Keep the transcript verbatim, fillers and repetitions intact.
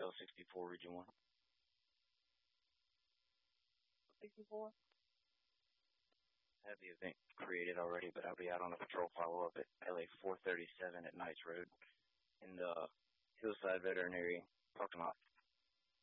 L sixty-four Region one. sixty-four? I have the event created already, but I'll be out on a patrol follow-up at L A four thirty-seven at Knights Road in the Hillside Veterinary parking lot.